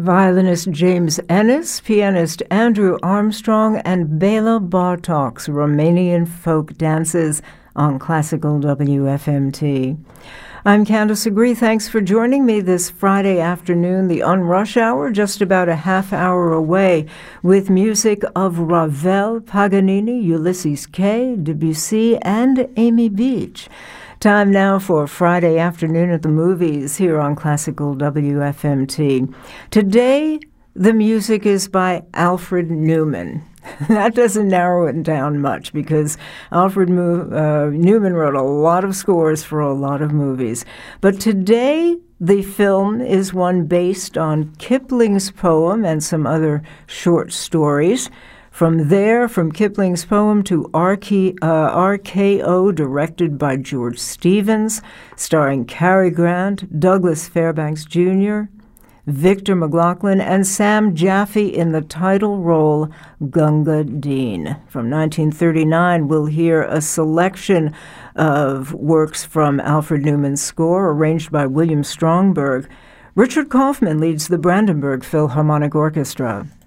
Violinist James Ennis, pianist Andrew Armstrong, and Bela Bartok's Romanian folk dances on Classical WFMT. I'm Candace Agree. Thanks for joining me this Friday afternoon, the Unrush Hour, just about a half hour away, with music of Ravel, Paganini, Ulysses Kay, Debussy, and Amy Beach. Time now for Friday Afternoon at the Movies here on Classical WFMT. Today, the music is by Alfred Newman. That doesn't narrow it down much because Alfred Newman wrote a lot of scores for a lot of movies. But today, the film is one based on Kipling's poem and some other short stories. From Kipling's poem to RKO, directed by George Stevens, starring Cary Grant, Douglas Fairbanks Jr., Victor McLaglen, and Sam Jaffe in the title role, Gunga Din. From 1939, we'll hear a selection of works from Alfred Newman's score, arranged by William Stromberg. Richard Kaufman leads the Brandenburg Philharmonic Orchestra.